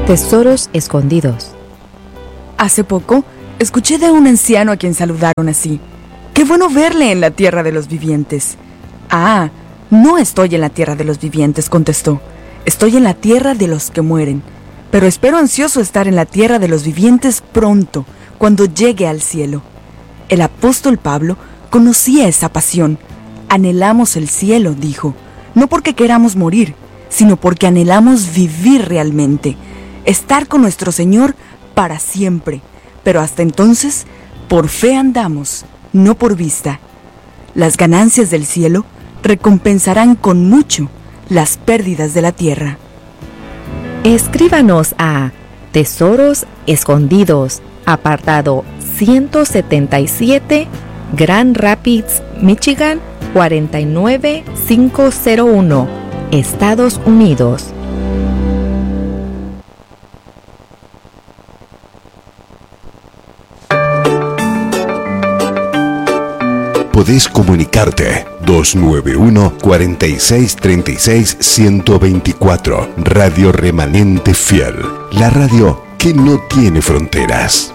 Tesoros escondidos. Hace poco, escuché de un anciano a quien saludaron así. ¡Qué bueno verle en la tierra de los vivientes! Ah, no estoy en la tierra de los vivientes, contestó. Estoy en la tierra de los que mueren. Pero espero ansioso estar en la tierra de los vivientes pronto, cuando llegue al cielo. El apóstol Pablo conocía esa pasión. Anhelamos el cielo, dijo, no porque queramos morir, sino porque anhelamos vivir realmente, estar con nuestro Señor para siempre. Pero hasta entonces, por fe andamos, no por vista. Las ganancias del cielo recompensarán con mucho las pérdidas de la tierra. Escríbanos a Tesoros Escondidos, apartado 177, Grand Rapids, Michigan, 49501, Estados Unidos. Podés comunicarte 291-4636-124. Radio Remanente Fiel, la radio que no tiene fronteras.